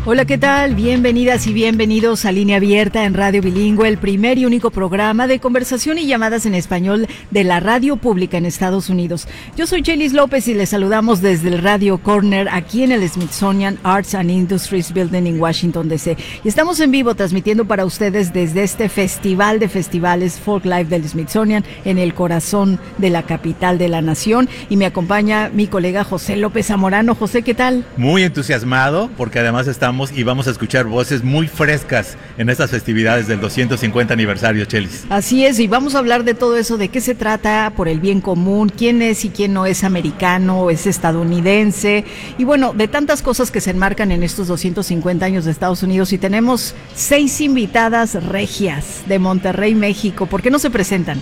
Hola, ¿qué tal? Bienvenidas y bienvenidos a Línea Abierta en Radio Bilingüe, el primer y único programa de conversación y llamadas en español de la radio pública en Estados Unidos. Yo soy Chelis López y les saludamos desde el Radio Corner aquí en el Smithsonian Arts and Industries Building en Washington, D.C. Y estamos en vivo transmitiendo para ustedes desde este festival de festivales Folk Life del Smithsonian en el corazón de la capital de la nación. Y me acompaña mi colega José López Zamorano. José, ¿qué tal? Muy entusiasmado porque además estamos y vamos a escuchar voces muy frescas en estas festividades del 250 aniversario, Chelis. Así es, y vamos a hablar de todo eso, de qué se trata por el bien común, quién es y quién no es americano, es estadounidense, y bueno, de tantas cosas que se enmarcan en estos 250 años de Estados Unidos. Y tenemos 6 invitadas regias de Monterrey, México. ¿Por qué no se presentan?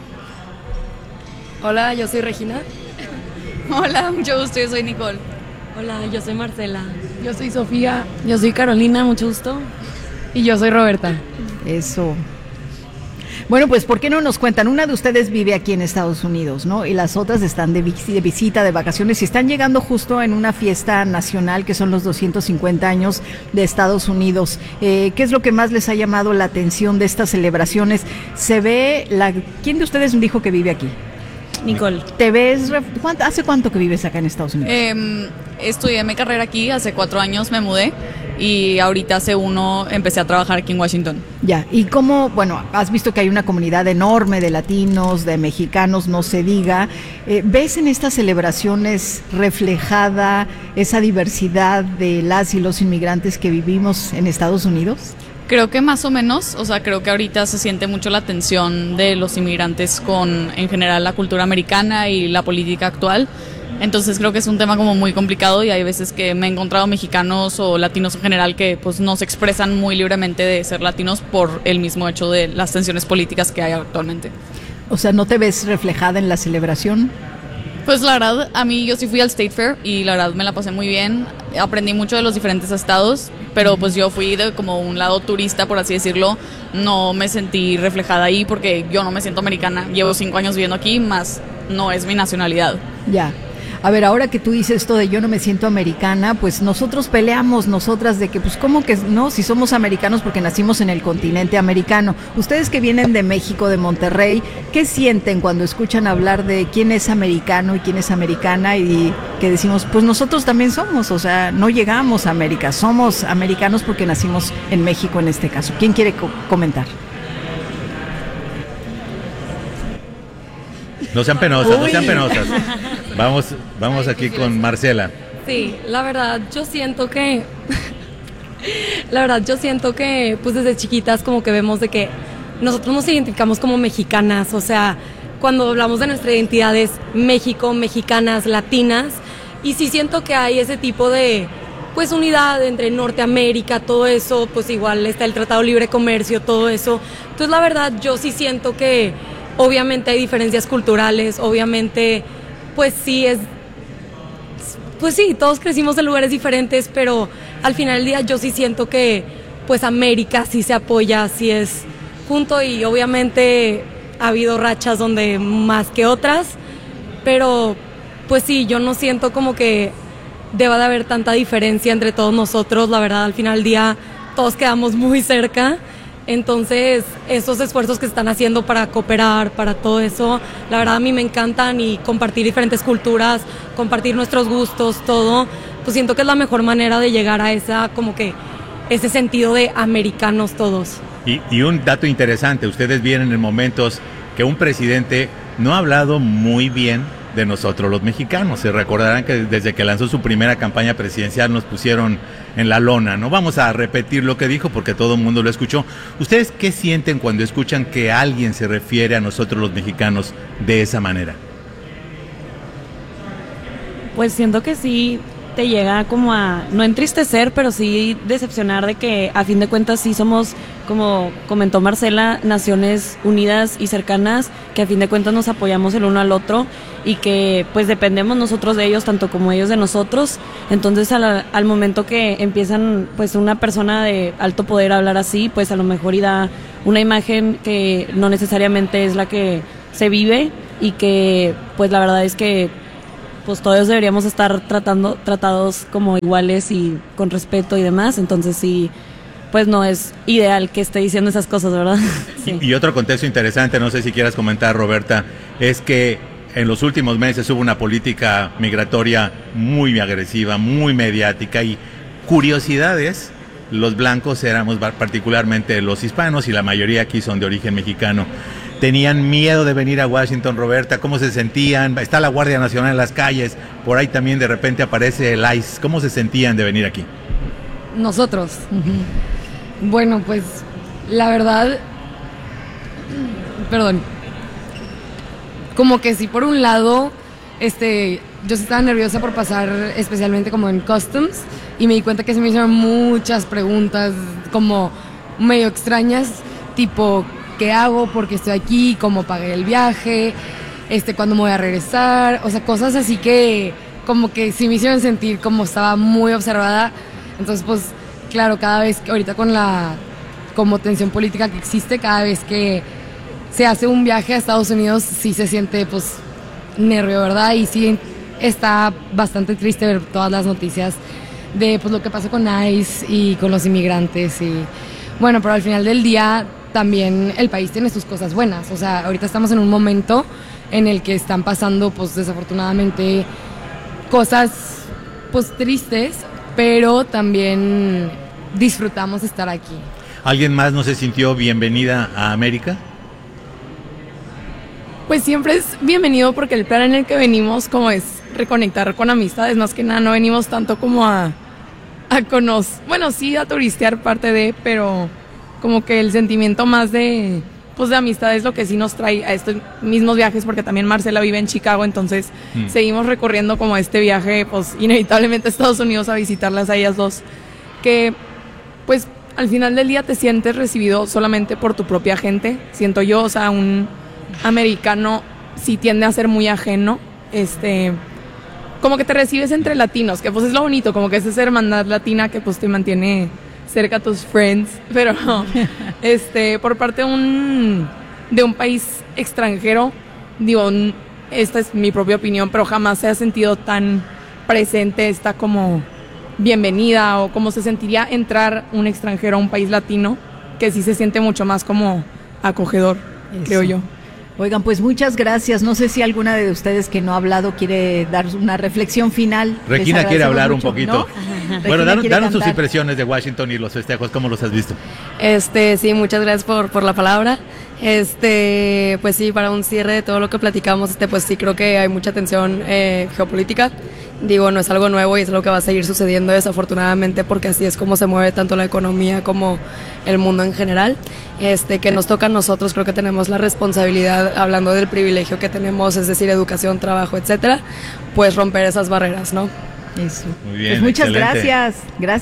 Hola, yo soy Regina. Hola, mucho gusto, yo soy Nicole. Hola, yo soy Marcela. Yo soy Sofía. Yo soy Carolina, mucho gusto. Y yo soy Roberta. Eso. Bueno, pues, ¿por qué no nos cuentan? Una de ustedes vive aquí en Estados Unidos, ¿no? Y las otras están de visita, de vacaciones, y están llegando justo en una fiesta nacional que son los 250 años de Estados Unidos. ¿Qué es lo que más les ha llamado la atención de estas celebraciones? Se ve ¿Quién de ustedes dijo que vive aquí? Nicole. ¿Te ves? ¿Hace cuánto que vives acá en Estados Unidos? Estudié mi carrera aquí, hace 4 años me mudé y ahorita hace 1 empecé a trabajar aquí en Washington. Ya, y cómo, bueno, has visto que hay una comunidad enorme de latinos, de mexicanos, no se diga. ¿Ves en estas celebraciones reflejada esa diversidad de las y los inmigrantes que vivimos en Estados Unidos? Creo que más o menos, o sea, creo que ahorita se siente mucho la tensión de los inmigrantes con, en general, la cultura americana y la política actual. Entonces creo que es un tema como muy complicado y hay veces que me he encontrado mexicanos o latinos en general que pues no se expresan muy libremente de ser latinos por el mismo hecho de las tensiones políticas que hay actualmente. O sea, ¿no te ves reflejada en la celebración? Pues la verdad, a mí yo sí fui al State Fair y la verdad me la pasé muy bien, aprendí mucho de los diferentes estados, pero pues yo fui de como un lado turista, por así decirlo, no me sentí reflejada ahí porque yo no me siento americana, llevo 5 años viviendo aquí, más no es mi nacionalidad. Ya. A ver, ahora que tú dices esto de yo no me siento americana, pues nosotros peleamos, nosotras, de que pues cómo que no, si somos americanos porque nacimos en el continente americano. Ustedes que vienen de México, de Monterrey, ¿qué sienten cuando escuchan hablar de quién es americano y quién es americana? Y que decimos, pues nosotros también somos, o sea, no llegamos a América, somos americanos porque nacimos en México en este caso. ¿Quién quiere comentar? No sean penosas, no sean penosas. Vamos aquí con Marcela. Sí, la verdad, yo siento que pues desde chiquitas como que vemos de que nosotros nos identificamos como mexicanas, o sea, cuando hablamos de nuestra identidad es México, mexicanas, latinas, y sí siento que hay ese tipo de pues unidad entre Norteamérica, todo eso, pues igual está el Tratado de Libre Comercio, todo eso. Entonces la verdad yo sí siento que obviamente hay diferencias culturales, obviamente pues sí, todos crecimos en lugares diferentes, pero al final del día yo sí siento que pues América sí se apoya, sí es junto, y obviamente ha habido rachas donde más que otras, pero pues sí, yo no siento como que deba de haber tanta diferencia entre todos nosotros. La verdad, al final del día todos quedamos muy cerca. Entonces, esos esfuerzos que se están haciendo para cooperar, para todo eso, la verdad a mí me encantan, y compartir diferentes culturas, compartir nuestros gustos, todo, pues siento que es la mejor manera de llegar a esa, como que, ese sentido de americanos todos. Y un dato interesante, ustedes vienen en momentos que un presidente no ha hablado muy bien de nosotros los mexicanos. Se recordarán que desde que lanzó su primera campaña presidencial nos pusieron en la lona. No vamos a repetir lo que dijo porque todo el mundo lo escuchó. ¿Ustedes qué sienten cuando escuchan que alguien se refiere a nosotros los mexicanos de esa manera? Pues siento que sí te llega como a, no entristecer, pero sí decepcionar de que a fin de cuentas sí somos, como comentó Marcela, naciones unidas y cercanas, que a fin de cuentas nos apoyamos el uno al otro y que pues dependemos nosotros de ellos tanto como ellos de nosotros. Entonces al momento que empiezan pues una persona de alto poder a hablar así, pues a lo mejor y da una imagen que no necesariamente es la que se vive, y que pues la verdad es que pues todos deberíamos estar tratados como iguales y con respeto y demás, entonces sí, pues no es ideal que esté diciendo esas cosas, ¿verdad? Sí. Y otro contexto interesante, no sé si quieras comentar, Roberta, es que en los últimos meses hubo una política migratoria muy agresiva, muy mediática, y curiosidades, los blancos éramos particularmente los hispanos y la mayoría aquí son de origen mexicano. ¿Tenían miedo de venir a Washington, Roberta? ¿Cómo se sentían? Está la Guardia Nacional en las calles, por ahí también de repente aparece el ICE. ¿Cómo se sentían de venir aquí? Nosotros. Bueno, pues la verdad, perdón, como que sí, por un lado, yo sí estaba nerviosa por pasar especialmente como en Customs y me di cuenta que se me hicieron muchas preguntas como medio extrañas, tipo, ¿qué hago? ¿Por qué estoy aquí? ¿Cómo pagué el viaje? ¿Cuándo me voy a regresar? O sea, cosas así que como que sí me hicieron sentir como estaba muy observada. Entonces, pues, claro, cada vez que ahorita con la como tensión política que existe, cada vez que se hace un viaje a Estados Unidos, sí se siente, pues, nervio, ¿verdad? Y sí está bastante triste ver todas las noticias de, pues, lo que pasa con ICE y con los inmigrantes. Y bueno, pero al final del día también el país tiene sus cosas buenas. O sea, ahorita estamos en un momento en el que están pasando, pues, desafortunadamente cosas, pues, tristes, pero también disfrutamos estar aquí. ¿Alguien más no se sintió bienvenida a América? Pues siempre es bienvenido porque el plan en el que venimos como es reconectar con amistades, más que nada no venimos tanto como a conocer, bueno, sí a turistear parte de, pero como que el sentimiento más de, pues, de amistad es lo que sí nos trae a estos mismos viajes, porque también Marcela vive en Chicago, entonces seguimos recorriendo como este viaje, pues inevitablemente a Estados Unidos a visitarlas a ellas dos, que pues al final del día te sientes recibido solamente por tu propia gente, siento yo. O sea, un americano sí tiende a ser muy ajeno, como que te recibes entre latinos, que pues es lo bonito, como que es esa hermandad latina que pues te mantiene cerca a tus friends, pero por parte de un país extranjero, digo, esta es mi propia opinión, pero jamás se ha sentido tan presente esta como bienvenida, o como se sentiría entrar un extranjero a un país latino, que sí se siente mucho más como acogedor, creo yo. Oigan, pues muchas gracias. No sé si alguna de ustedes que no ha hablado quiere dar una reflexión final. Regina quiere hablar mucho, un poquito. ¿No? Bueno, danos tus impresiones de Washington y los festejos, ¿cómo los has visto? Sí, muchas gracias por la palabra. Pues sí, para un cierre de todo lo que platicamos, pues sí creo que hay mucha tensión geopolítica. Digo, no es algo nuevo y es algo que va a seguir sucediendo desafortunadamente, porque así es como se mueve tanto la economía como el mundo en general. Que nos toca a nosotros, creo que tenemos la responsabilidad, hablando del privilegio que tenemos, es decir, educación, trabajo, etcétera, pues romper esas barreras, ¿no? Eso. Muy bien, pues muchas excelente.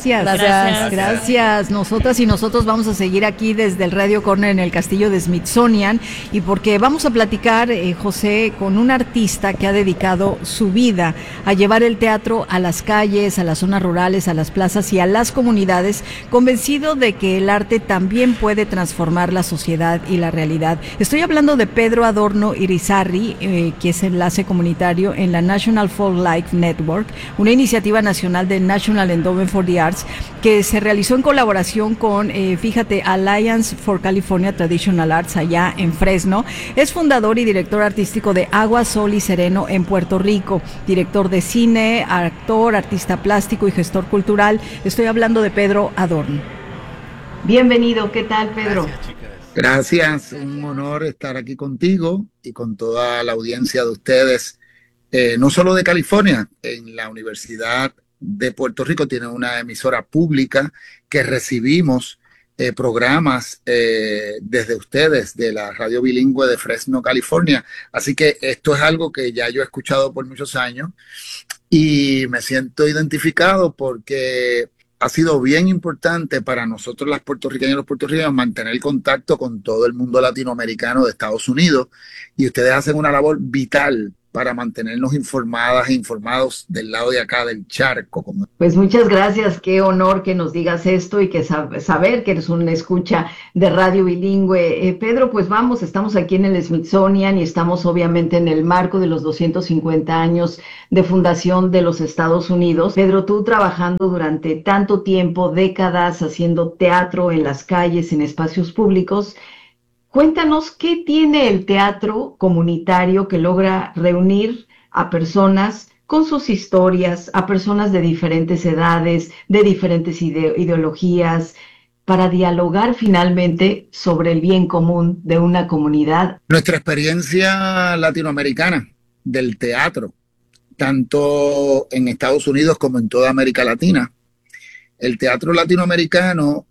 Gracias. Nosotras y nosotros vamos a seguir aquí desde el Radio Corner en el Castillo de Smithsonian, y porque vamos a platicar, José, con un artista que ha dedicado su vida a llevar el teatro a las calles, a las zonas rurales, a las plazas y a las comunidades, convencido de que el arte también puede transformar la sociedad y la realidad. Estoy hablando de Pedro Adorno Irizarry, que es enlace comunitario en la National Folk Life Network, una iniciativa nacional del National Endowment for the Arts, que se realizó en colaboración con, Alliance for California Traditional Arts allá en Fresno. Es fundador y director artístico de Agua, Sol y Sereno en Puerto Rico, director de cine, actor, artista plástico y gestor cultural. Estoy hablando de Pedro Adorno. Bienvenido, ¿qué tal, Pedro? Gracias, chicas. Gracias, un honor estar aquí contigo y con toda la audiencia de ustedes. No solo de California, en la Universidad de Puerto Rico tiene una emisora pública que recibimos programas desde ustedes, de la radio bilingüe de Fresno, California. Así que esto es algo que ya yo he escuchado por muchos años y me siento identificado porque ha sido bien importante para nosotros las puertorriqueñas y los puertorriqueños mantener contacto con todo el mundo latinoamericano de Estados Unidos, y ustedes hacen una labor vital para mantenernos informadas e informados del lado de acá del charco. Pues muchas gracias, qué honor que nos digas esto y que saber que eres una escucha de Radio Bilingüe. Pedro, pues vamos, estamos aquí en el Smithsonian y estamos obviamente en el marco de los 250 años de fundación de los Estados Unidos. Pedro, tú trabajando durante tanto tiempo, décadas, haciendo teatro en las calles, en espacios públicos, cuéntanos qué tiene el teatro comunitario que logra reunir a personas con sus historias, a personas de diferentes edades, de diferentes ideologías, para dialogar finalmente sobre el bien común de una comunidad. Nuestra experiencia latinoamericana del teatro, tanto en Estados Unidos como en toda América Latina. El teatro latinoamericano,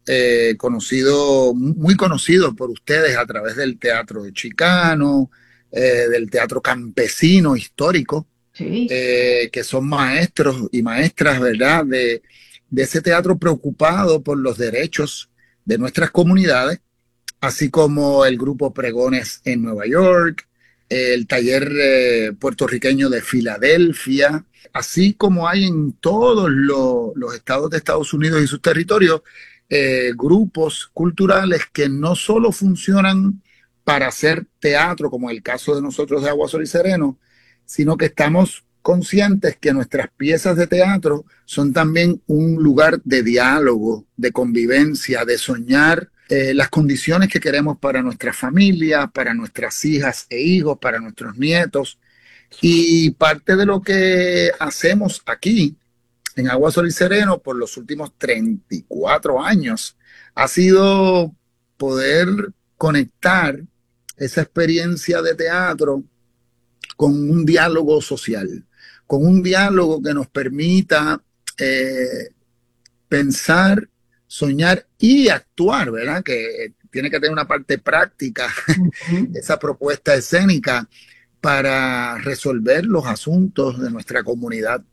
muy conocido por ustedes a través del teatro chicano, del teatro campesino histórico, sí, que son maestros y maestras, ¿verdad?, de ese teatro preocupado por los derechos de nuestras comunidades, así como el grupo Pregones en Nueva York, el taller puertorriqueño de Filadelfia, así como hay en todos los estados de Estados Unidos y sus territorios, grupos culturales que no solo funcionan para hacer teatro, como el caso de nosotros de Agua, Sol y Sereno, sino que estamos conscientes que nuestras piezas de teatro son también un lugar de diálogo, de convivencia, de soñar las condiciones que queremos para nuestra familia, para nuestras hijas e hijos, para nuestros nietos. Y parte de lo que hacemos aquí en Agua, Sol y Sereno por los últimos 34 años ha sido poder conectar esa experiencia de teatro con un diálogo social, con un diálogo que nos permita pensar, soñar y actuar, ¿verdad? Que tiene que tener una parte práctica, esa propuesta escénica para resolver los asuntos de nuestra comunidad.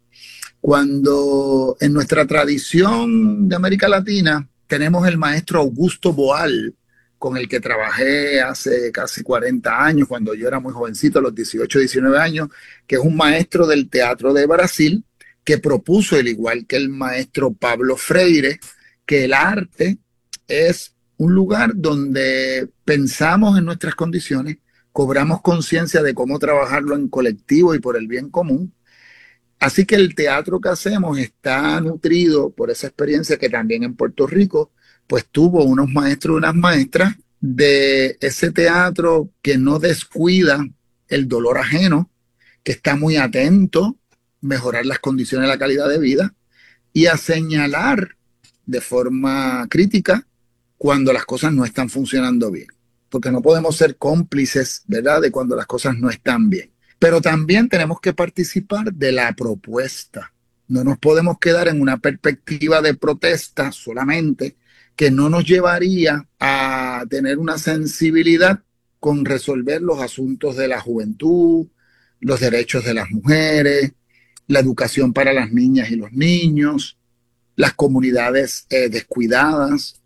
Cuando en nuestra tradición de América Latina tenemos el maestro Augusto Boal, con el que trabajé hace casi 40 años, cuando yo era muy jovencito, a los 18, 19 años, que es un maestro del teatro de Brasil, que propuso, al igual que el maestro Pablo Freire, que el arte es un lugar donde pensamos en nuestras condiciones, cobramos conciencia de cómo trabajarlo en colectivo y por el bien común. Así que el teatro que hacemos está nutrido por esa experiencia que también en Puerto Rico pues tuvo unos maestros y unas maestras de ese teatro que no descuida el dolor ajeno, que está muy atento a mejorar las condiciones de la calidad de vida y a señalar de forma crítica cuando las cosas no están funcionando bien. Porque no podemos ser cómplices, ¿verdad?, de cuando las cosas no están bien. Pero también tenemos que participar de la propuesta. No nos podemos quedar en una perspectiva de protesta solamente, que no nos llevaría a tener una sensibilidad con resolver los asuntos de la juventud, los derechos de las mujeres, la educación para las niñas y los niños, las comunidades descuidadas.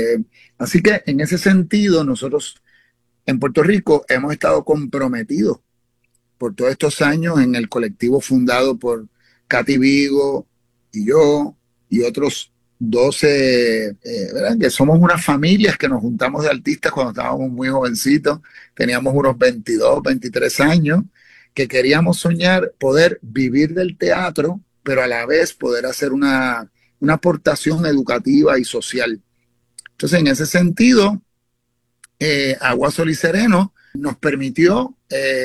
Así que en ese sentido nosotros en Puerto Rico hemos estado comprometidos por todos estos años en el colectivo fundado por Katy Vigo y yo y otros 12, ¿verdad?, que somos unas familias que nos juntamos de artistas cuando estábamos muy jovencitos, teníamos unos 22, 23 años, que queríamos soñar poder vivir del teatro, pero a la vez poder hacer una aportación educativa y social. Entonces, en ese sentido, Agua, Sol y Sereno nos permitió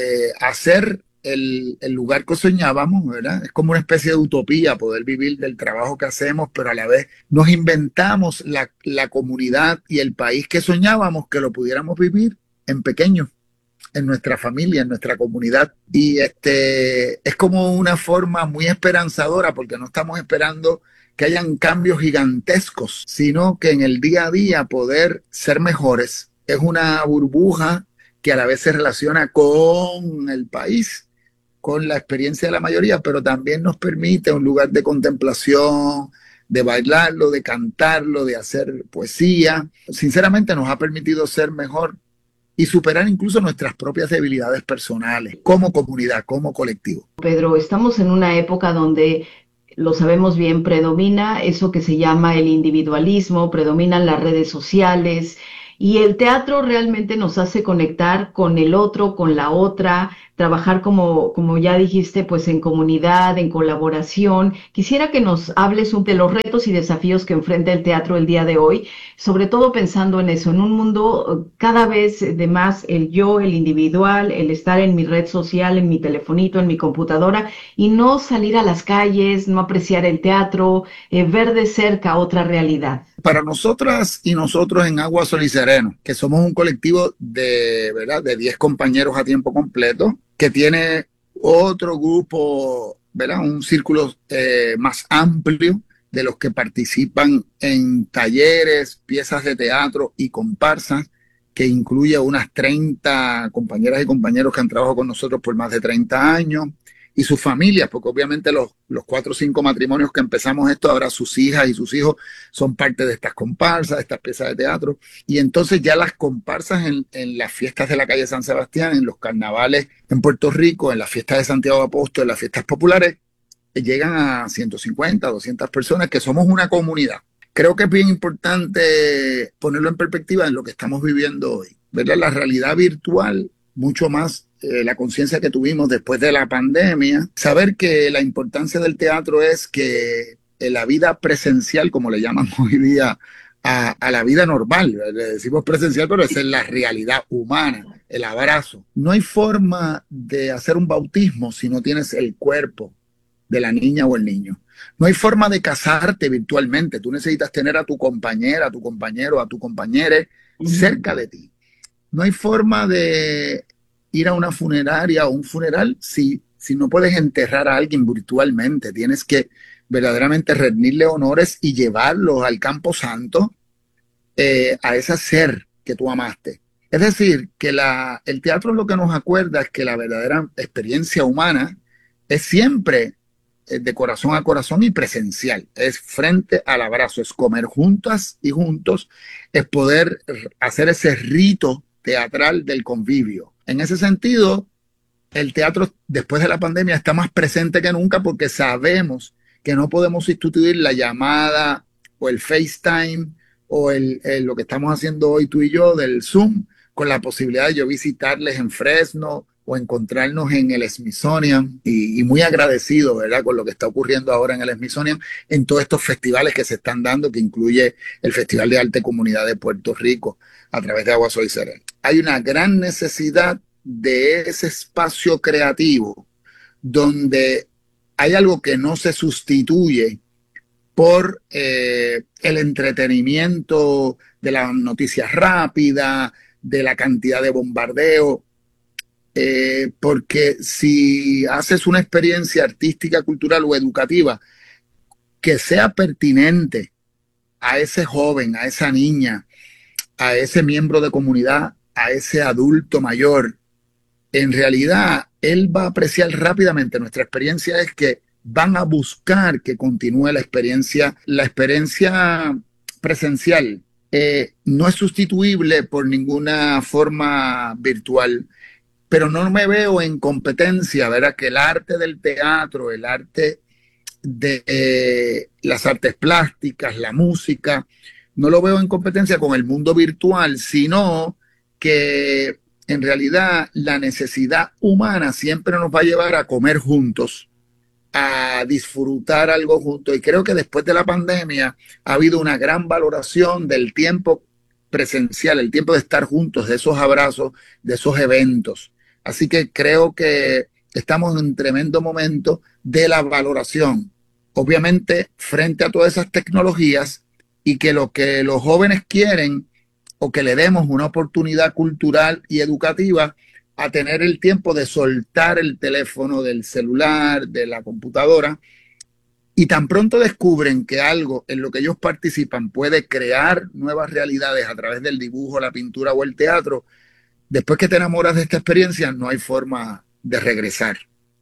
hacer el lugar que soñábamos, ¿verdad? Es como una especie de utopía poder vivir del trabajo que hacemos, pero a la vez nos inventamos la comunidad y el país que soñábamos, que lo pudiéramos vivir en pequeño, en nuestra familia, en nuestra comunidad. Y es como una forma muy esperanzadora, porque no estamos esperando que hayan cambios gigantescos, sino que en el día a día poder ser mejores. Es una burbuja que a la vez se relaciona con el país, con la experiencia de la mayoría, pero también nos permite un lugar de contemplación, de bailarlo, de cantarlo, de hacer poesía. Sinceramente nos ha permitido ser mejor y superar incluso nuestras propias debilidades personales, como comunidad, como colectivo. Pedro, estamos en una época donde, lo sabemos bien, predomina eso que se llama el individualismo, predominan las redes sociales, y el teatro realmente nos hace conectar con el otro, con la otra, trabajar como ya dijiste, pues en comunidad, en colaboración. Quisiera que nos hables de los retos y desafíos que enfrenta el teatro el día de hoy, sobre todo pensando en eso, en un mundo cada vez de más el yo, el individual, el estar en mi red social, en mi telefonito, en mi computadora, y no salir a las calles, no apreciar el teatro, ver de cerca otra realidad. Para nosotras y nosotros en Agua, Sol y Sereno, que somos un colectivo de 10 compañeros a tiempo completo, que tiene otro grupo, ¿verdad? Un círculo más amplio de los que participan en talleres, piezas de teatro y comparsas, que incluye unas 30 compañeras y compañeros que han trabajado con nosotros por más de 30 años, y sus familias, porque obviamente los 4 o 5 matrimonios que empezamos esto, ahora sus hijas y sus hijos son parte de estas comparsas, de estas piezas de teatro, y entonces ya las comparsas en las fiestas de la calle San Sebastián, en los carnavales en Puerto Rico, en las fiestas de Santiago de Apóstol, en las fiestas populares, llegan a 150, 200 personas, que somos una comunidad. Creo que es bien importante ponerlo en perspectiva en lo que estamos viviendo hoy, ¿verdad? La realidad virtual, mucho más la conciencia que tuvimos después de la pandemia, saber que la importancia del teatro es que la vida presencial, como le llaman hoy día a la vida normal, le decimos presencial, pero esa es la realidad humana, el abrazo. No hay forma de hacer un bautismo si no tienes el cuerpo de la niña o el niño. No hay forma de casarte virtualmente. Tú necesitas tener a tu compañera, a tu compañero, a tu compañere cerca de ti. No hay forma de ir a una funeraria o un funeral si no puedes enterrar a alguien virtualmente. Tienes que verdaderamente rendirle honores y llevarlos al campo santo, a ese ser que tú amaste. Es decir, que el teatro lo que nos acuerda es que la verdadera experiencia humana es siempre de corazón a corazón y presencial. Es frente al abrazo, es comer juntas y juntos, es poder hacer ese rito teatral del convivio. En ese sentido, el teatro después de la pandemia está más presente que nunca, porque sabemos que no podemos sustituir la llamada o el FaceTime o lo que estamos haciendo hoy tú y yo del Zoom, con la posibilidad de yo visitarles en Fresno o encontrarnos en el Smithsonian, y muy agradecido, ¿verdad?, con lo que está ocurriendo ahora en el Smithsonian, en todos estos festivales que se están dando, que incluye el Festival de Arte Comunidad de Puerto Rico a través de Agua, Sol y Sereno. Hay una gran necesidad de ese espacio creativo donde hay algo que no se sustituye por el entretenimiento de la noticia rápida, de la cantidad de bombardeo, porque si haces una experiencia artística, cultural o educativa que sea pertinente a ese joven, a esa niña, a ese miembro de comunidad, a ese adulto mayor, en realidad él va a apreciar rápidamente. Nuestra experiencia es que van a buscar que continúe la experiencia presencial. No es sustituible por ninguna forma virtual, pero no me veo en competencia, ¿verdad?, que el arte del teatro, el arte de las artes plásticas, la música, no lo veo en competencia con el mundo virtual, sino que en realidad la necesidad humana siempre nos va a llevar a comer juntos, a disfrutar algo juntos. Y creo que después de la pandemia ha habido una gran valoración del tiempo presencial, el tiempo de estar juntos, de esos abrazos, de esos eventos. Así que creo que estamos en un tremendo momento de la valoración, obviamente frente a todas esas tecnologías, y que lo que los jóvenes quieren, o que le demos una oportunidad cultural y educativa a tener el tiempo de soltar el teléfono, del celular, de la computadora, y tan pronto descubren que algo en lo que ellos participan puede crear nuevas realidades a través del dibujo, la pintura o el teatro. Después que te enamoras de esta experiencia, no hay forma de regresar.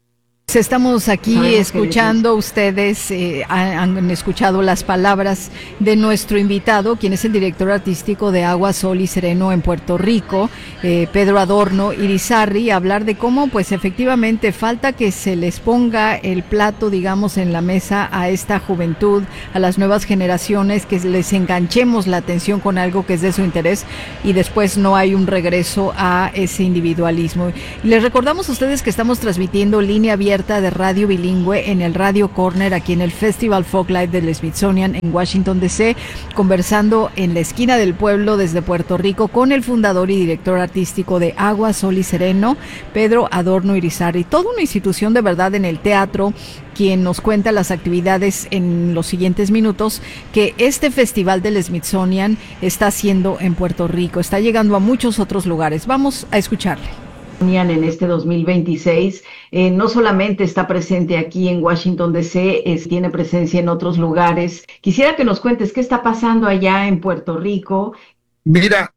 Estamos aquí escuchando, ustedes han escuchado las palabras de nuestro invitado, quien es el director artístico de Agua, Sol y Sereno en Puerto Rico, Pedro Adorno Irizarry, hablar de cómo pues efectivamente falta que se les ponga el plato, digamos, en la mesa a esta juventud, a las nuevas generaciones, que les enganchemos la atención con algo que es de su interés y después no hay un regreso a ese individualismo. Y les recordamos a ustedes que estamos transmitiendo línea abierta de Radio Bilingüe en el Radio Corner, aquí en el Festival Folklife del Smithsonian en Washington DC, conversando en la esquina del pueblo desde Puerto Rico con el fundador y director artístico de Agua, Sol y Sereno, Pedro Adorno Irizarry, toda una institución de verdad en el teatro, quien nos cuenta las actividades en los siguientes minutos que este festival del Smithsonian está haciendo en Puerto Rico. Está llegando a muchos otros lugares. Vamos a escucharle. En este 2026, no solamente está presente aquí en Washington DC, tiene presencia en otros lugares. Quisiera que nos cuentes qué está pasando allá en Puerto Rico. Mira,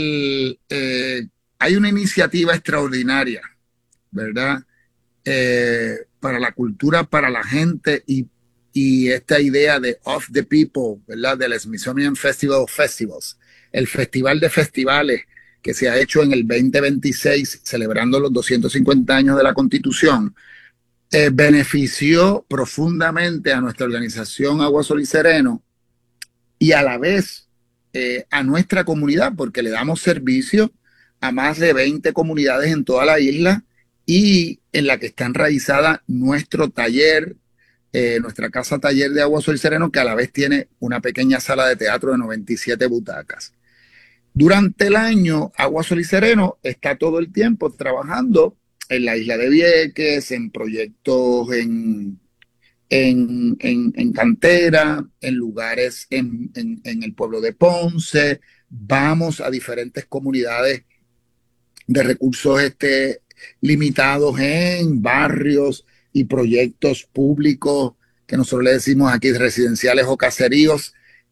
hay una iniciativa extraordinaria, ¿verdad? Para la cultura, para la gente y esta idea de Of the People, ¿verdad? Del Smithsonian Festival of Festivals, el festival de festivales que se ha hecho en el 2026, celebrando los 250 años de la Constitución, benefició profundamente a nuestra organización Agua, Sol y Sereno y a la vez a nuestra comunidad, porque le damos servicio a más de 20 comunidades en toda la isla y en la que está enraizada nuestro taller, nuestra casa taller de Agua, Sol y Sereno, que a la vez tiene una pequeña sala de teatro de 97 butacas. Durante el año, Agua, Sol y Sereno está todo el tiempo trabajando en la isla de Vieques, en proyectos en cantera, en lugares en el pueblo de Ponce. Vamos a diferentes comunidades de recursos limitados en barrios y proyectos públicos que nosotros le decimos aquí residenciales o caseríos,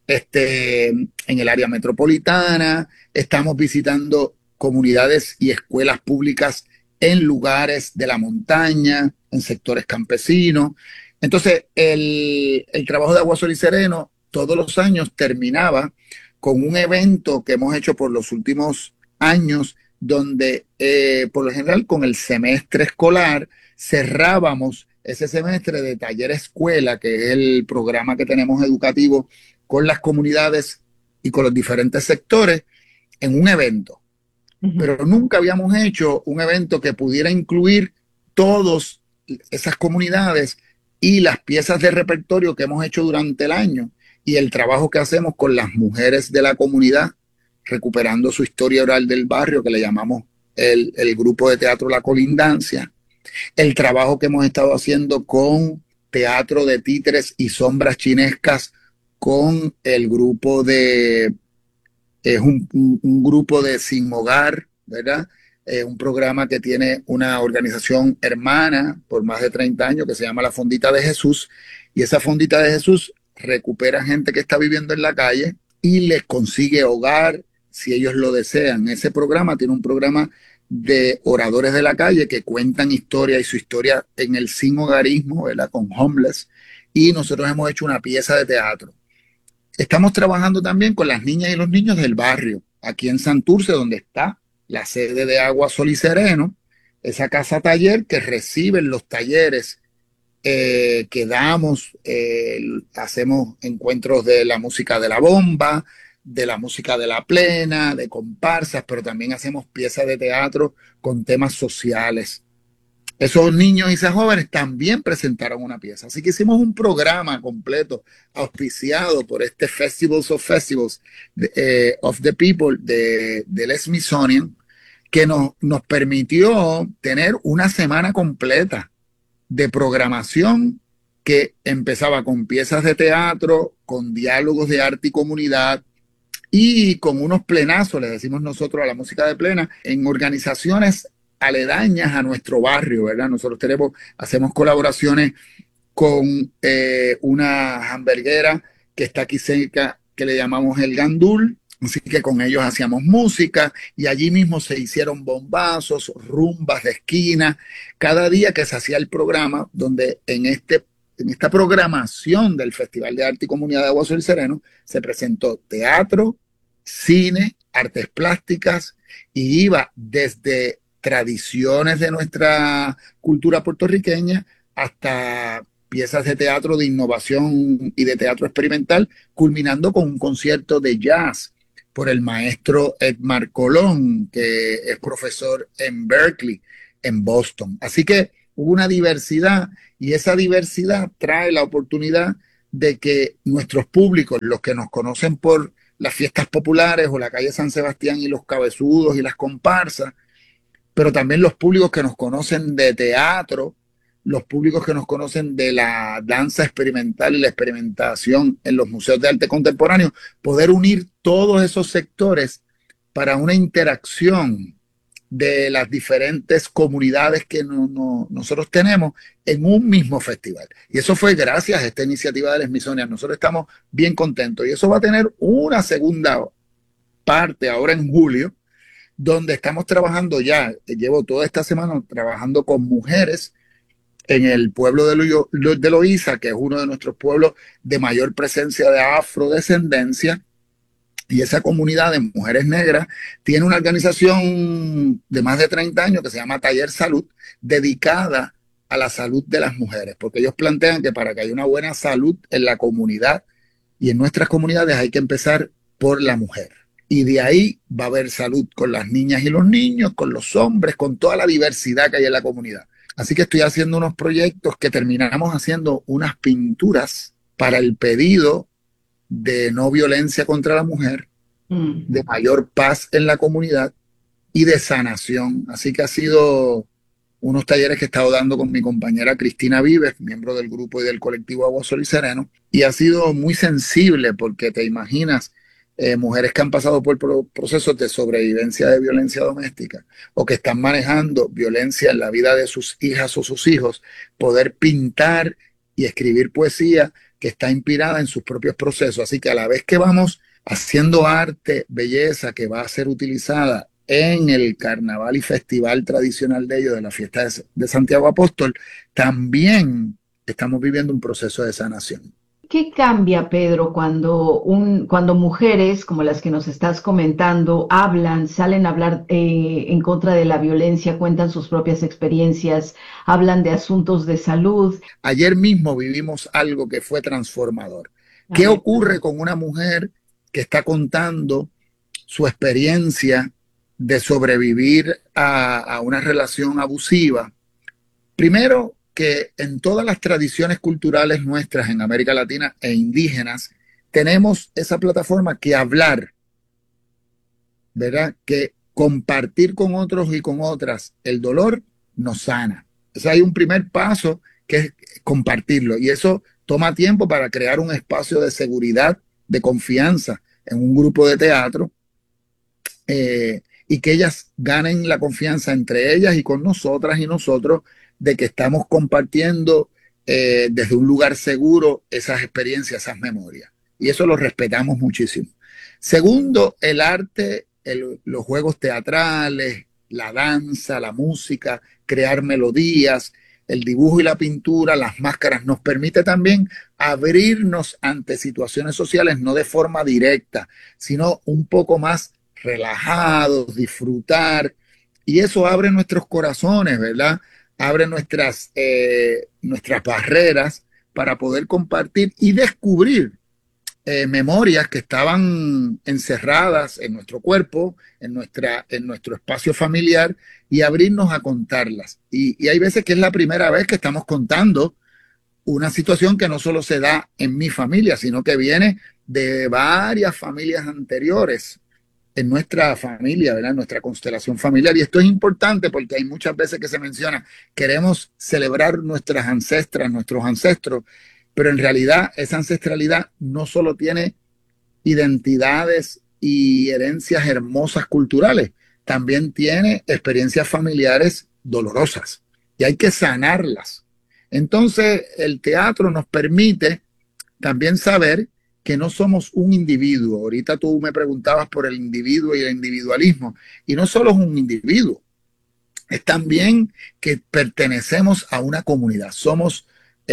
en el área metropolitana. Estamos visitando comunidades y escuelas públicas en lugares de la montaña, en sectores campesinos. Entonces, el trabajo de Agua, Sol y Sereno todos los años terminaba con un evento que hemos hecho por los últimos años, donde por lo general con el semestre escolar cerrábamos ese semestre de taller escuela, que es el programa que tenemos educativo con las comunidades y con los diferentes sectores, en un evento. Pero nunca habíamos hecho un evento que pudiera incluir todas esas comunidades y las piezas de repertorio que hemos hecho durante el año y el trabajo que hacemos con las mujeres de la comunidad, recuperando su historia oral del barrio, que le llamamos el grupo de teatro La Colindancia, el trabajo que hemos estado haciendo con teatro de títeres y sombras chinescas, con el grupo es un grupo de Sin Hogar, ¿verdad? Un programa que tiene una organización hermana por más de 30 años que se llama La Fondita de Jesús, y esa Fondita de Jesús recupera gente que está viviendo en la calle y les consigue hogar si ellos lo desean. Ese programa tiene un programa de oradores de la calle que cuentan historia y su historia en el sin hogarismo, ¿verdad? Con homeless, y nosotros hemos hecho una pieza de teatro. Estamos trabajando también con las niñas y los niños del barrio, aquí en Santurce, donde está la sede de Agua, Sol y Sereno, esa casa taller que reciben los talleres que damos, hacemos encuentros de la música de la bomba, de la música de la plena, de comparsas, pero también hacemos piezas de teatro con temas sociales. Esos niños y esas jóvenes también presentaron una pieza. Así que hicimos un programa completo auspiciado por este Festivals of Festivals of the People del Smithsonian, que nos permitió tener una semana completa de programación que empezaba con piezas de teatro, con diálogos de arte y comunidad y con unos plenazos, le decimos nosotros a la música de plena, en organizaciones aledañas a nuestro barrio, ¿verdad? Nosotros hacemos colaboraciones con una hamburguera que está aquí cerca, que le llamamos El Gandul, Así que con ellos hacíamos música y allí mismo se hicieron bombazos, rumbas de esquina, cada día que se hacía el programa, donde en esta programación del Festival de Arte y Comunidad de Aguas del Sereno se presentó teatro, cine, artes plásticas y iba desde tradiciones de nuestra cultura puertorriqueña hasta piezas de teatro de innovación y de teatro experimental, culminando con un concierto de jazz por el maestro Edmar Colón, que es profesor en Berkeley, en Boston. Así que hubo una diversidad y esa diversidad trae la oportunidad de que nuestros públicos, los que nos conocen por las fiestas populares o la calle San Sebastián y los cabezudos y las comparsas, pero también los públicos que nos conocen de teatro, los públicos que nos conocen de la danza experimental y la experimentación en los museos de arte contemporáneo, poder unir todos esos sectores para una interacción de las diferentes comunidades que nosotros tenemos en un mismo festival. Y eso fue gracias a esta iniciativa del Smithsonian. Nosotros estamos bien contentos y eso va a tener una segunda parte ahora en julio, donde estamos trabajando ya, llevo toda esta semana trabajando con mujeres en el pueblo de Loíza, que es uno de nuestros pueblos de mayor presencia de afrodescendencia, y esa comunidad de mujeres negras tiene una organización de más de 30 años que se llama Taller Salud, dedicada a la salud de las mujeres, porque ellos plantean que para que haya una buena salud en la comunidad y en nuestras comunidades hay que empezar por la mujer. Y de ahí va a haber salud con las niñas y los niños, con los hombres, con toda la diversidad que hay en la comunidad. Así que estoy haciendo unos proyectos que terminamos haciendo unas pinturas para el pedido de no violencia contra la mujer, de mayor paz en la comunidad y de sanación. Así que ha sido unos talleres que he estado dando con mi compañera Cristina Vives, miembro del grupo y del colectivo Agua, Sol y Sereno, y ha sido muy sensible porque te imaginas mujeres que han pasado por procesos de sobrevivencia de violencia doméstica o que están manejando violencia en la vida de sus hijas o sus hijos, poder pintar y escribir poesía que está inspirada en sus propios procesos. Así que a la vez que vamos haciendo arte, belleza que va a ser utilizada en el carnaval y festival tradicional de ellos, de la fiesta de Santiago Apóstol, también estamos viviendo un proceso de sanación. ¿Qué cambia, Pedro, cuando mujeres como las que nos estás comentando hablan, salen a hablar en contra de la violencia, cuentan sus propias experiencias, hablan de asuntos de salud? Ayer mismo vivimos algo que fue transformador. ¿Qué ocurre con una mujer que está contando su experiencia de sobrevivir a una relación abusiva? Primero, que en todas las tradiciones culturales nuestras en América Latina e indígenas tenemos esa plataforma que hablar, ¿verdad? Que compartir con otros y con otras el dolor nos sana. O sea, hay un primer paso que es compartirlo y eso toma tiempo para crear un espacio de seguridad, de confianza en un grupo de teatro y que ellas ganen la confianza entre ellas y con nosotras y nosotros de que estamos compartiendo desde un lugar seguro esas experiencias, esas memorias. Y eso lo respetamos muchísimo. Segundo, el arte, los juegos teatrales, la danza, la música, crear melodías, el dibujo y la pintura, las máscaras, nos permite también abrirnos ante situaciones sociales, no de forma directa, sino un poco más relajados, disfrutar. Y eso abre nuestros corazones, ¿verdad? Abre nuestras barreras para poder compartir y descubrir memorias que estaban encerradas en nuestro cuerpo, en nuestro espacio familiar y abrirnos a contarlas. Y hay veces que es la primera vez que estamos contando una situación que no solo se da en mi familia, sino que viene de varias familias anteriores en nuestra familia, ¿verdad? En nuestra constelación familiar. Y esto es importante porque hay muchas veces que se menciona, queremos celebrar nuestras ancestras, nuestros ancestros, pero en realidad esa ancestralidad no solo tiene identidades y herencias hermosas culturales, también tiene experiencias familiares dolorosas y hay que sanarlas. Entonces el teatro nos permite también saber que no somos un individuo. Ahorita tú me preguntabas por el individuo y el individualismo, y no solo es un individuo, es también que pertenecemos a una comunidad, somos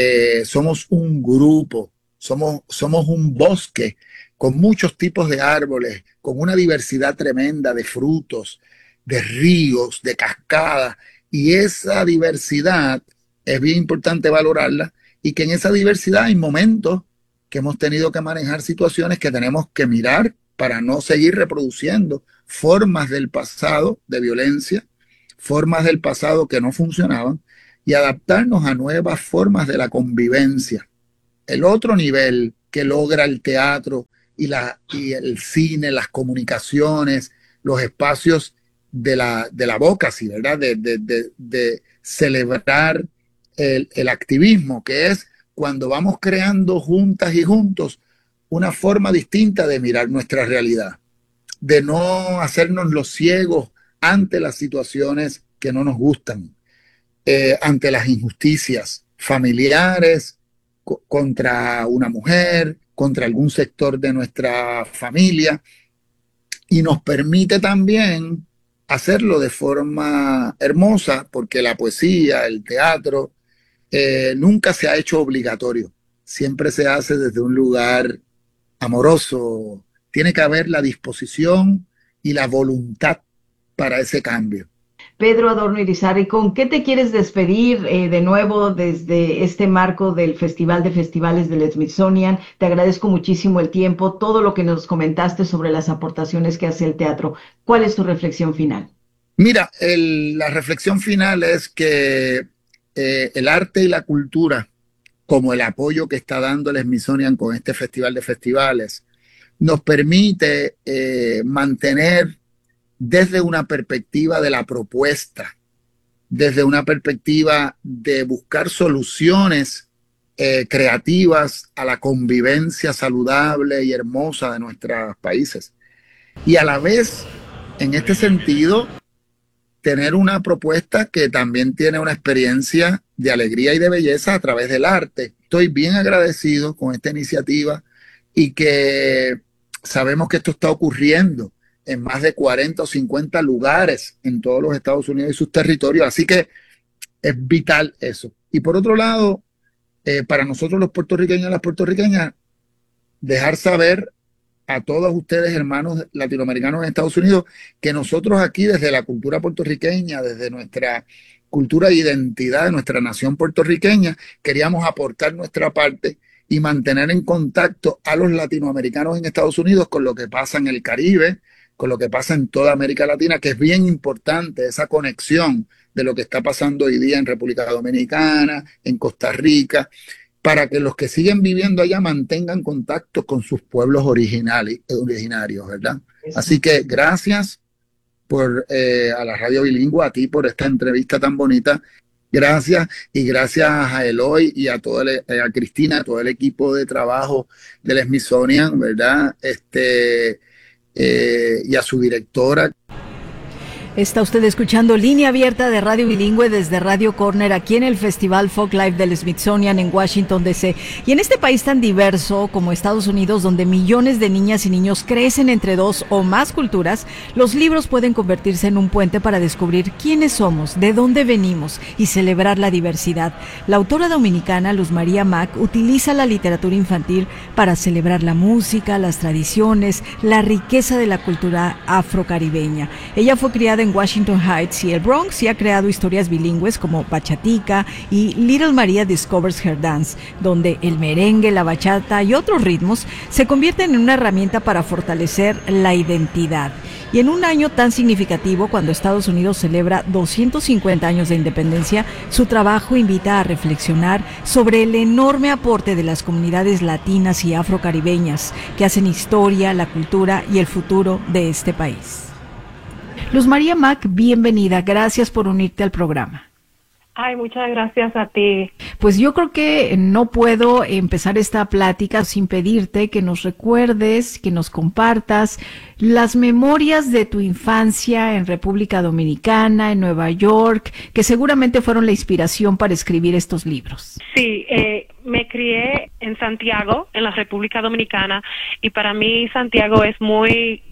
un grupo, somos un bosque con muchos tipos de árboles, con una diversidad tremenda de frutos, de ríos, de cascadas, y esa diversidad es bien importante valorarla, y que en esa diversidad hay momentos que hemos tenido que manejar situaciones que tenemos que mirar para no seguir reproduciendo formas del pasado de violencia, formas del pasado que no funcionaban, y adaptarnos a nuevas formas de la convivencia. El otro nivel que logra el teatro y el cine, las comunicaciones, los espacios de la boca, ¿sí, verdad? De celebrar el activismo, que es cuando vamos creando juntas y juntos una forma distinta de mirar nuestra realidad, de no hacernos los ciegos ante las situaciones que no nos gustan, ante las injusticias familiares, contra una mujer, contra algún sector de nuestra familia, y nos permite también hacerlo de forma hermosa, porque la poesía, el teatro, nunca se ha hecho obligatorio, siempre se hace desde un lugar amoroso. Tiene que haber la disposición y la voluntad para ese cambio. Pedro Adorno Irizarry, ¿con qué te quieres despedir de nuevo desde este marco del Festival de Festivales del Smithsonian? Te agradezco muchísimo el tiempo, todo lo que nos comentaste sobre las aportaciones que hace el teatro. ¿Cuál es tu reflexión final? Mira, la reflexión final es que el arte y la cultura, como el apoyo que está dando el Smithsonian con este Festival de Festivales, nos permite mantener desde una perspectiva de la propuesta, desde una perspectiva de buscar soluciones creativas a la convivencia saludable y hermosa de nuestros países. Y a la vez, en este sentido, tener una propuesta que también tiene una experiencia de alegría y de belleza a través del arte. Estoy bien agradecido con esta iniciativa y que sabemos que esto está ocurriendo en más de 40 o 50 lugares en todos los Estados Unidos y sus territorios, así que es vital eso. Y por otro lado, para nosotros los puertorriqueños y las puertorriqueñas, dejar saber a todos ustedes, hermanos latinoamericanos en Estados Unidos, que nosotros aquí desde la cultura puertorriqueña, desde nuestra cultura e identidad de nuestra nación puertorriqueña, queríamos aportar nuestra parte y mantener en contacto a los latinoamericanos en Estados Unidos con lo que pasa en el Caribe, con lo que pasa en toda América Latina, que es bien importante esa conexión de lo que está pasando hoy día en República Dominicana, en Costa Rica, para que los que siguen viviendo allá mantengan contacto con sus pueblos originarios, ¿verdad? Así que gracias a la Radio Bilingüe, a ti por esta entrevista tan bonita. Gracias, y gracias a Eloy y a Cristina, a todo el equipo de trabajo del Smithsonian, ¿verdad? Y a su directora. Está usted escuchando Línea Abierta de Radio Bilingüe desde Radio Corner, aquí en el Festival Folk Life del Smithsonian en Washington, D.C. Y en este país tan diverso como Estados Unidos, donde millones de niñas y niños crecen entre dos o más culturas, los libros pueden convertirse en un puente para descubrir quiénes somos, de dónde venimos y celebrar la diversidad. La autora dominicana Luz María Mac utiliza la literatura infantil para celebrar la música, las tradiciones, la riqueza de la cultura afrocaribeña. Ella fue criada en Washington Heights y el Bronx y ha creado historias bilingües como Bachatica y Little Maria Discovers Her Dance, donde el merengue, la bachata y otros ritmos se convierten en una herramienta para fortalecer la identidad. Y en un año tan significativo, cuando Estados Unidos celebra 250 años de independencia, su trabajo invita a reflexionar sobre el enorme aporte de las comunidades latinas y afrocaribeñas que hacen historia, la cultura y el futuro de este país. Luz María Mac, bienvenida. Gracias por unirte al programa. Ay, muchas gracias a ti. Pues yo creo que no puedo empezar esta plática sin pedirte que nos recuerdes, que nos compartas las memorias de tu infancia en República Dominicana, en Nueva York, que seguramente fueron la inspiración para escribir estos libros. Sí, me crié en Santiago, en la República Dominicana, y para mí Santiago es muy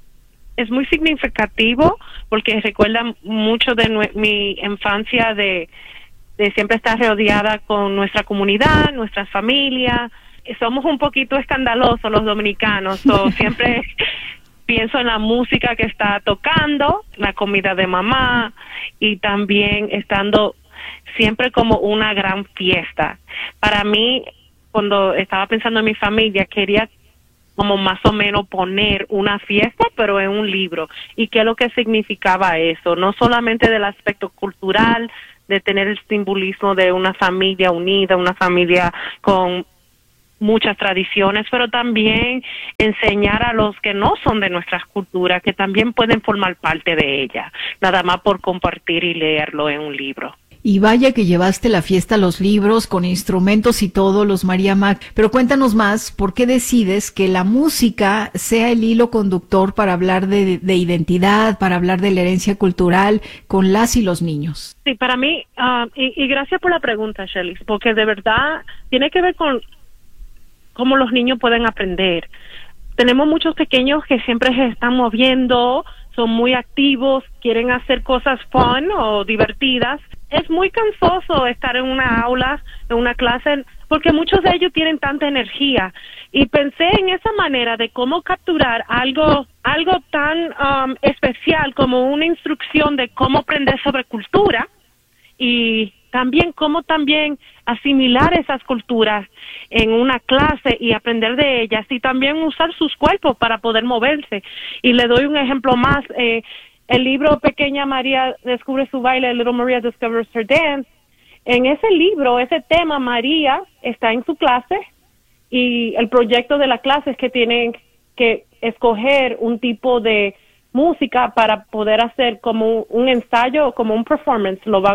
significativo porque recuerda mucho de mi infancia de siempre estar rodeada con nuestra comunidad, nuestra familia. Somos un poquito escandalosos los dominicanos, siempre pienso en la música que está tocando, la comida de mamá y también estando siempre como una gran fiesta. Para mí, cuando estaba pensando en mi familia, quería como más o menos poner una fiesta, pero en un libro. ¿Y qué es lo que significaba eso? No solamente del aspecto cultural, de tener el simbolismo de una familia unida, una familia con muchas tradiciones, pero también enseñar a los que no son de nuestras culturas que también pueden formar parte de ella, nada más por compartir y leerlo en un libro. Y vaya que llevaste la fiesta a los libros con instrumentos y todo, Luz María Mac. Pero cuéntanos más, ¿por qué decides que la música sea el hilo conductor para hablar de identidad, para hablar de la herencia cultural con las y los niños? Sí, para mí, y gracias por la pregunta, Shelly, porque de verdad tiene que ver con cómo los niños pueden aprender. Tenemos muchos pequeños que siempre se están moviendo, son muy activos, quieren hacer cosas fun o divertidas. Es muy cansoso estar en una aula, en una clase, porque muchos de ellos tienen tanta energía. Y pensé en esa manera de cómo capturar algo tan especial como una instrucción de cómo aprender sobre cultura y también cómo también asimilar esas culturas en una clase y aprender de ellas y también usar sus cuerpos para poder moverse. Y le doy un ejemplo más. El libro Pequeña María descubre su baile, Little Maria Discovers Her Dance. En ese libro, ese tema, María está en su clase y el proyecto de la clase es que tienen que escoger un tipo de música para poder hacer como un ensayo, como un performance.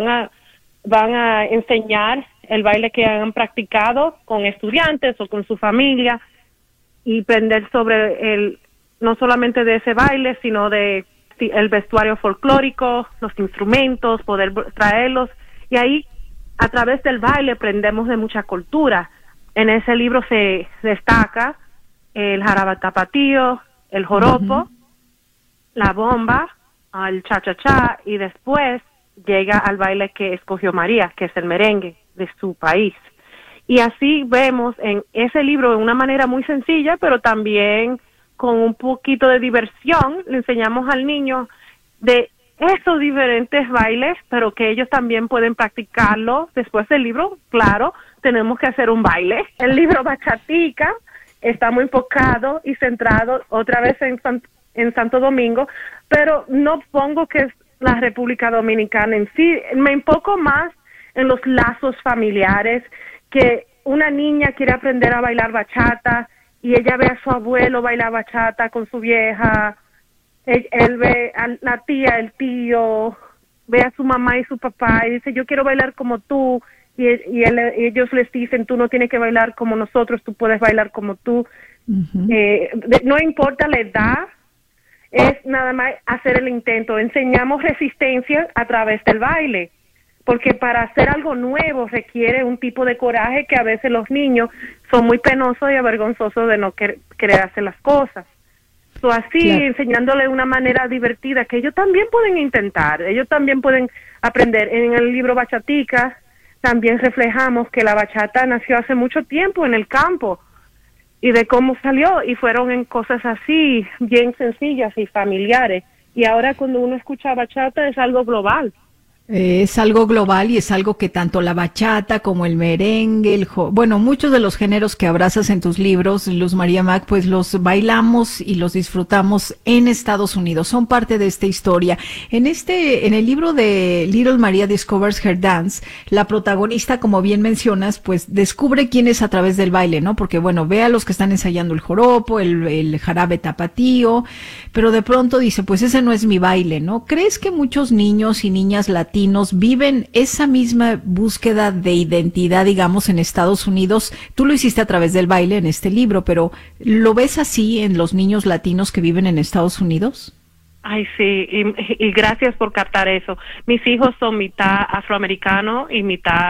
Van a enseñar el baile que han practicado con estudiantes o con su familia y aprender sobre no solamente de ese baile, sino de el vestuario folclórico, los instrumentos, poder traerlos, y ahí a través del baile aprendemos de mucha cultura. En ese libro se destaca el jarabe tapatío, el joropo, la bomba, el cha-cha-cha, y después llega al baile que escogió María, que es el merengue de su país. Y así vemos en ese libro de una manera muy sencilla, pero también con un poquito de diversión, le enseñamos al niño de esos diferentes bailes, pero que ellos también pueden practicarlo después del libro. Claro, tenemos que hacer un baile. El libro Bachatica está muy enfocado y centrado otra vez en Santo Domingo, pero no pongo que es la República Dominicana en sí. Me enfoco más en los lazos familiares, que una niña quiere aprender a bailar bachata y ella ve a su abuelo bailar bachata con su vieja, él ve a la tía, el tío, ve a su mamá y su papá y dice, yo quiero bailar como tú, y ellos les dicen, tú no tienes que bailar como nosotros, tú puedes bailar como tú. No importa la edad, es nada más hacer el intento. Enseñamos resistencia a través del baile, porque para hacer algo nuevo requiere un tipo de coraje que a veces los niños son muy penosos y avergonzosos de no querer hacer las cosas. Así, claro, enseñándole de una manera divertida que ellos también pueden intentar, ellos también pueden aprender. En el libro Bachatica también reflejamos que la bachata nació hace mucho tiempo en el campo y de cómo salió, y fueron en cosas así, bien sencillas y familiares. Y ahora cuando uno escucha bachata es algo global. Es algo global y es algo que tanto la bachata como el merengue, bueno, muchos de los géneros que abrazas en tus libros, Luz María Mac, pues los bailamos y los disfrutamos en Estados Unidos, son parte de esta historia. En el libro de Little Maria Discovers Her Dance, la protagonista, como bien mencionas, pues descubre quién es a través del baile, ¿no? Porque bueno, ve a los que están ensayando el joropo, el jarabe tapatío, pero de pronto dice, pues ese no es mi baile, ¿no? ¿Crees que muchos niños y niñas latinos viven esa misma búsqueda de identidad, digamos, en Estados Unidos? Tú lo hiciste a través del baile en este libro, pero ¿lo ves así en los niños latinos que viven en Estados Unidos? Ay, sí, y gracias por captar eso. Mis hijos son mitad afroamericano y mitad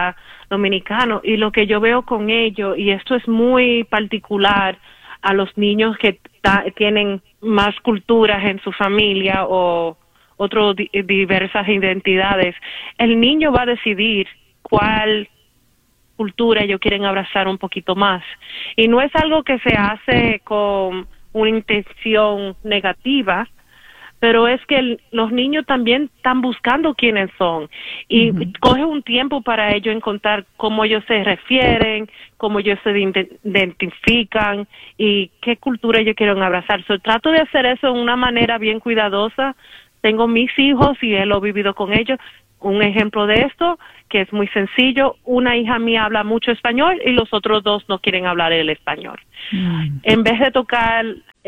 dominicano. Y lo que yo veo con ellos, y esto es muy particular a los niños que tienen más culturas en su familia o otras diversas identidades, el niño va a decidir cuál cultura ellos quieren abrazar un poquito más. Y no es algo que se hace con una intención negativa, pero es que los niños también están buscando quiénes son y coge un tiempo para ellos encontrar cómo ellos se refieren, cómo ellos se identifican y qué cultura ellos quieren abrazar. Trato de hacer eso de una manera bien cuidadosa. Tengo mis hijos y he vivido con ellos. Un ejemplo de esto, que es muy sencillo, una hija mía habla mucho español y los otros dos no quieren hablar el español. En vez de tocar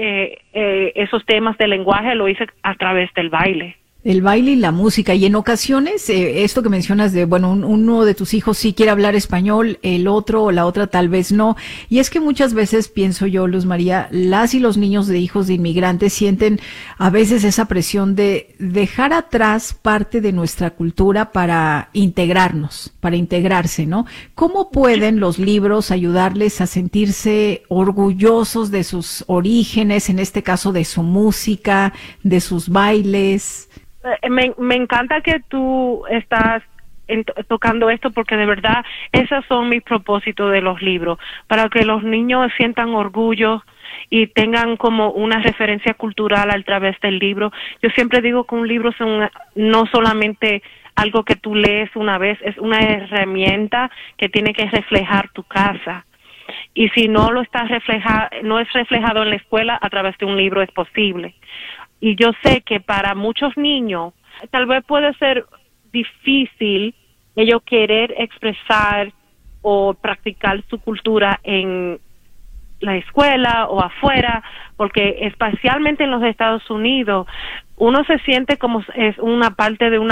esos temas de lenguaje, lo hice a través del baile. El baile y la música. Y en ocasiones, esto que mencionas de, bueno, uno de tus hijos sí quiere hablar español, el otro o la otra tal vez no. Y es que muchas veces, pienso yo, Luz María, las y los niños de hijos de inmigrantes sienten a veces esa presión de dejar atrás parte de nuestra cultura para integrarnos, para integrarse, ¿no? ¿Cómo pueden los libros ayudarles a sentirse orgullosos de sus orígenes, en este caso de su música, de sus bailes? Me encanta que tú estás tocando esto porque de verdad esos son mis propósitos de los libros, para que los niños sientan orgullo y tengan como una referencia cultural a través del libro. Yo siempre digo que un libro es no solamente algo que tú lees una vez, es una herramienta que tiene que reflejar tu casa. Y si no lo está no es reflejado en la escuela, a través de un libro es posible. Y yo sé que para muchos niños tal vez puede ser difícil ellos querer expresar o practicar su cultura en la escuela o afuera, porque especialmente en los Estados Unidos uno se siente como es una parte de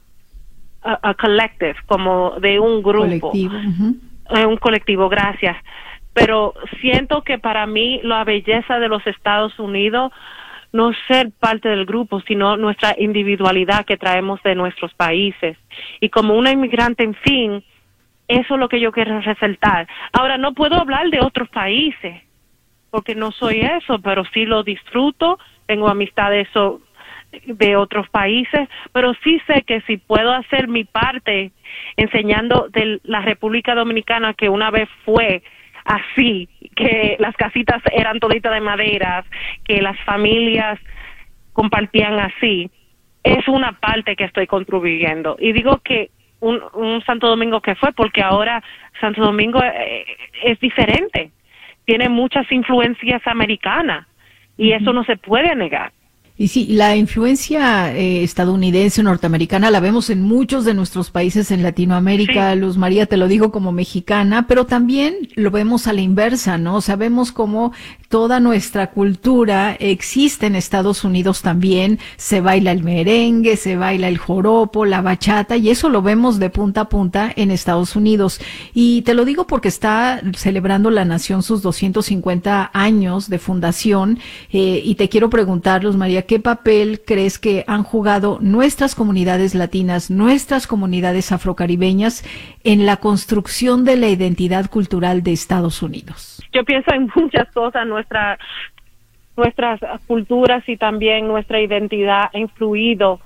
a collective, como de un grupo. Colectivo. Un colectivo, gracias. Pero siento que para mí la belleza de los Estados Unidos no ser parte del grupo, sino nuestra individualidad que traemos de nuestros países. Y como una inmigrante, en fin, eso es lo que yo quiero resaltar. Ahora, no puedo hablar de otros países, porque no soy eso, pero sí lo disfruto, tengo amistades de otros países, pero sí sé que si puedo hacer mi parte enseñando de la República Dominicana, que una vez fue así, que las casitas eran toditas de maderas, que las familias compartían así, es una parte que estoy contribuyendo. Y digo que un Santo Domingo que fue, porque ahora Santo Domingo es diferente, tiene muchas influencias americanas, y eso no se puede negar. Y sí, la influencia estadounidense, norteamericana, la vemos en muchos de nuestros países en Latinoamérica. Sí. Luz María, te lo digo como mexicana, pero también lo vemos a la inversa, ¿no? Sabemos cómo toda nuestra cultura existe en Estados Unidos también. Se baila el merengue, se baila el joropo, la bachata, y eso lo vemos de punta a punta en Estados Unidos. Y te lo digo porque está celebrando la nación sus 250 años de fundación, y te quiero preguntar, Luz María, ¿qué papel crees que han jugado nuestras comunidades latinas, nuestras comunidades afrocaribeñas en la construcción de la identidad cultural de Estados Unidos? Yo pienso en muchas cosas, nuestras culturas y también nuestra identidad ha influido,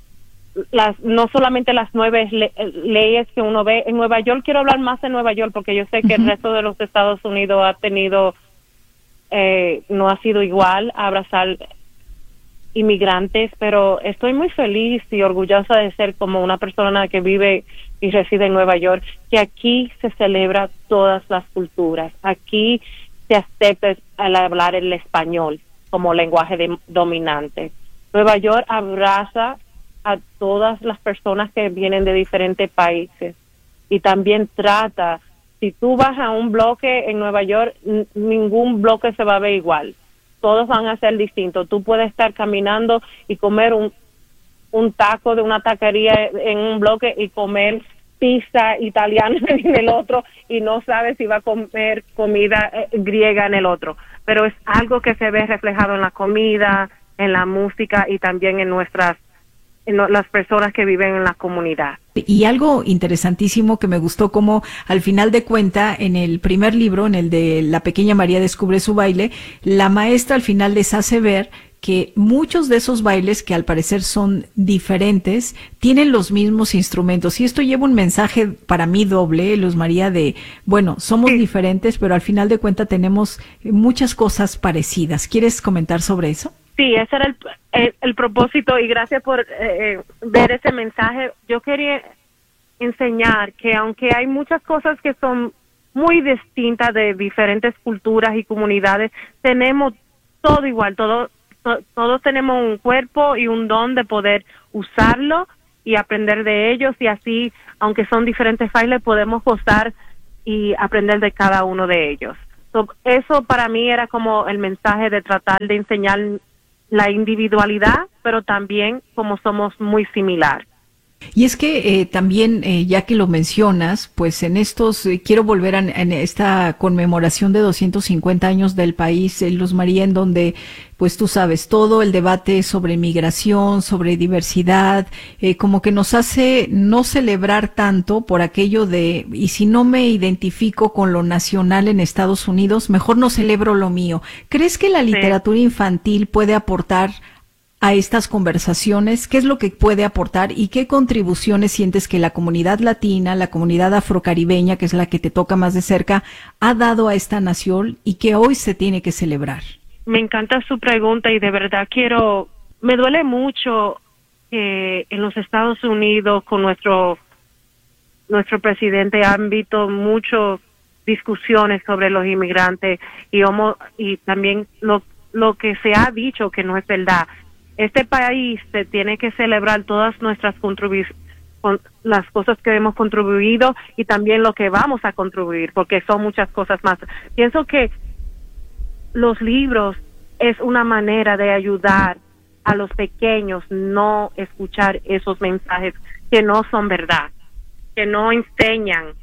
no solamente las nuevas leyes que uno ve en Nueva York. Quiero hablar más de Nueva York porque yo sé que el resto de los Estados Unidos no ha sido igual a abrazar inmigrantes, pero estoy muy feliz y orgullosa de ser como una persona que vive y reside en Nueva York, que aquí se celebra todas las culturas, aquí se acepta al hablar el español como lenguaje dominante. Nueva York abraza a todas las personas que vienen de diferentes países y también trata, si tú vas a un bloque en Nueva York, ningún bloque se va a ver igual. Todos van a ser distintos. Tú puedes estar caminando y comer un taco de una taquería en un bloque y comer pizza italiana en el otro y no sabes si va a comer comida griega en el otro. Pero es algo que se ve reflejado en la comida, en la música y también en las personas que viven en la comunidad. Y algo interesantísimo que me gustó, como al final de cuenta, en el primer libro, en el de La pequeña María descubre su baile, la maestra al final les hace ver que muchos de esos bailes, que al parecer son diferentes, tienen los mismos instrumentos. Y esto lleva un mensaje para mí doble, Luz María, de, bueno, somos diferentes, pero al final de cuenta tenemos muchas cosas parecidas. ¿Quieres comentar sobre eso? Sí, ese era el propósito, y gracias por ver ese mensaje. Yo quería enseñar que aunque hay muchas cosas que son muy distintas de diferentes culturas y comunidades, tenemos todo igual, todos tenemos un cuerpo y un don de poder usarlo y aprender de ellos, y así, aunque son diferentes bailes, podemos gozar y aprender de cada uno de ellos. Eso para mí era como el mensaje de tratar de enseñar la individualidad, pero también como somos muy similar. Y es que también, ya que lo mencionas, pues en estos, quiero volver en esta conmemoración de 250 años del país, Luz María, en donde, pues tú sabes, todo el debate sobre migración, sobre diversidad, como que nos hace no celebrar tanto por aquello de, y si no me identifico con lo nacional en Estados Unidos, mejor no celebro lo mío. ¿Crees que la literatura infantil puede aportar a estas conversaciones? ¿Qué es lo que puede aportar y qué contribuciones sientes que la comunidad latina, la comunidad afrocaribeña, que es la que te toca más de cerca, ha dado a esta nación y que hoy se tiene que celebrar? Me encanta su pregunta, y de verdad me duele mucho que en los Estados Unidos con nuestro presidente han visto muchas discusiones sobre los inmigrantes y también lo que se ha dicho que no es verdad. Este país se tiene que celebrar todas nuestras las cosas que hemos contribuido y también lo que vamos a contribuir, porque son muchas cosas más. Pienso que los libros es una manera de ayudar a los pequeños no escuchar esos mensajes que no son verdad, que no enseñan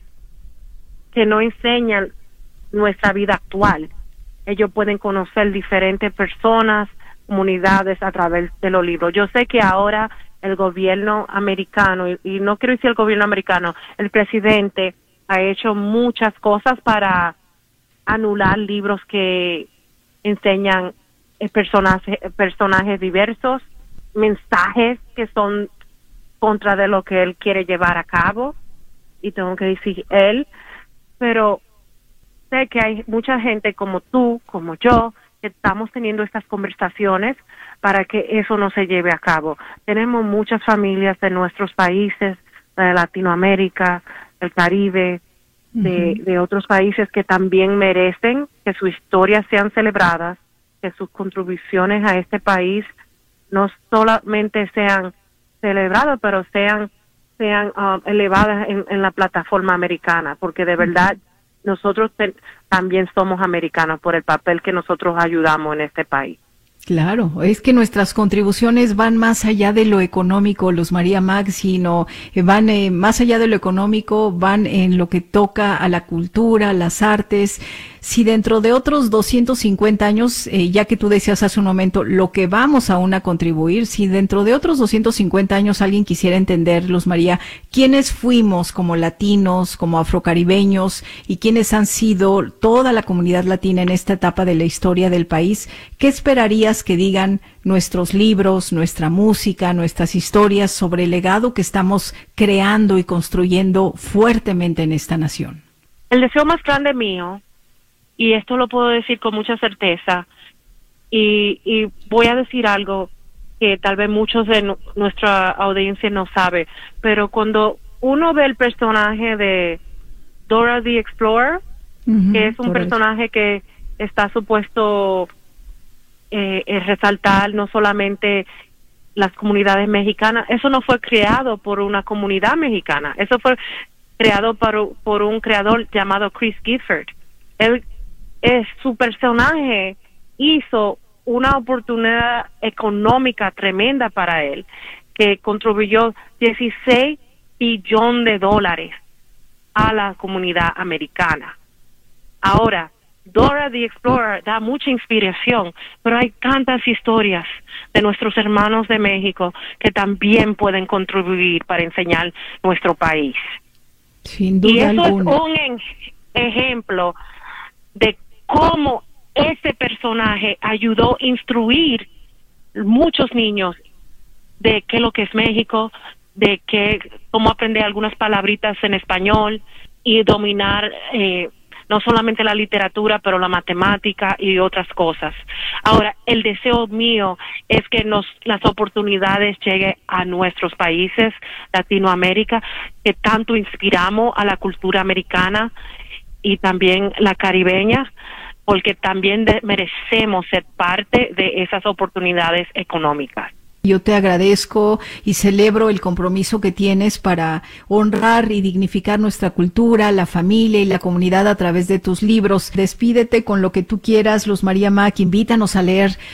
nuestra vida actual. Ellos pueden conocer diferentes personas, comunidades a través de los libros. Yo sé que ahora el gobierno americano, y no quiero decir el gobierno americano, el presidente ha hecho muchas cosas para anular libros que enseñan personajes diversos, mensajes que son contra de lo que él quiere llevar a cabo, y tengo que decir él, pero sé que hay mucha gente como tú, como yo, que estamos teniendo estas conversaciones para que eso no se lleve a cabo. Tenemos muchas familias de nuestros países, de Latinoamérica, del Caribe, de otros países que también merecen que sus historias sean celebradas, que sus contribuciones a este país no solamente sean celebradas, pero sean elevadas en la plataforma americana, porque de verdad nosotros también somos americanos por el papel que nosotros ayudamos en este país. Claro, es que nuestras contribuciones van más allá de lo económico, Luz María Mag, sino van más allá de lo económico, van en lo que toca a la cultura, las artes. Si dentro de otros 250 años, ya que tú decías hace un momento, lo que vamos aún a contribuir, si dentro de otros 250 años alguien quisiera entender, Luz María, quiénes fuimos como latinos, como afrocaribeños, y quiénes han sido toda la comunidad latina en esta etapa de la historia del país, ¿qué esperarías que digan nuestros libros, nuestra música, nuestras historias sobre el legado que estamos creando y construyendo fuertemente en esta nación? El deseo más grande mío, y esto lo puedo decir con mucha certeza, y voy a decir algo que tal vez muchos de nuestra audiencia no sabe, pero cuando uno ve el personaje de Dora the Explorer, que es un personaje que está supuesto resaltar no solamente las comunidades mexicanas, eso no fue creado por una comunidad mexicana, eso fue creado por un creador llamado Chris Gifford. Su personaje hizo una oportunidad económica tremenda para él, que contribuyó $16 billones a la comunidad americana. Ahora, Dora the Explorer da mucha inspiración, pero hay tantas historias de nuestros hermanos de México que también pueden contribuir para enseñar nuestro país. Sin duda y eso alguna. es un ejemplo de cómo este personaje ayudó a instruir muchos niños de qué es lo que es México, de cómo aprender algunas palabritas en español y dominar no solamente la literatura, pero la matemática y otras cosas. Ahora, el deseo mío es que las oportunidades lleguen a nuestros países, Latinoamérica, que tanto inspiramos a la cultura americana y también la caribeña, porque también merecemos ser parte de esas oportunidades económicas. Yo te agradezco y celebro el compromiso que tienes para honrar y dignificar nuestra cultura, la familia y la comunidad a través de tus libros. Despídete con lo que tú quieras, Luz María Mac, invítanos a leer